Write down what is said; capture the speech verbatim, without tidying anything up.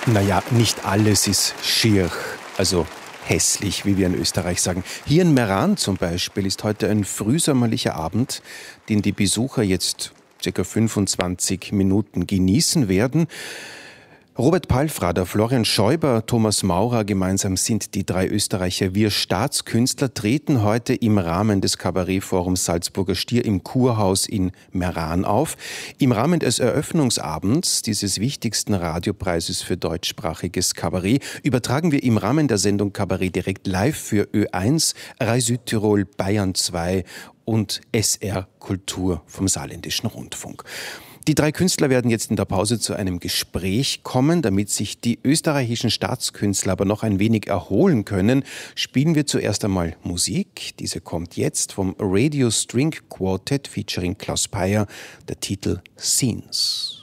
Naja, nicht alles ist schier, also hässlich, wie wir in Österreich sagen. Hier in Meran zum Beispiel ist heute ein frühsommerlicher Abend, den die Besucher jetzt ca. fünfundzwanzig Minuten genießen werden. Robert Palfrader, Florian Schäuber, Thomas Maurer, gemeinsam sind die drei Österreicher Wir Staatskünstler, treten heute im Rahmen des Kabarettforums Salzburger Stier im Kurhaus in Meran auf. Im Rahmen des Eröffnungsabends dieses wichtigsten Radiopreises für deutschsprachiges Kabarett übertragen wir im Rahmen der Sendung Kabarett direkt live für Ö eins, Rai Südtirol, Bayern zwei und S R Kultur vom Saarländischen Rundfunk. Die drei Künstler werden jetzt in der Pause zu einem Gespräch kommen. Damit sich die österreichischen Staatskünstler aber noch ein wenig erholen können, spielen wir zuerst einmal Musik. Diese kommt jetzt vom Radio String Quartet featuring Klaus Peyer, der Titel Scenes.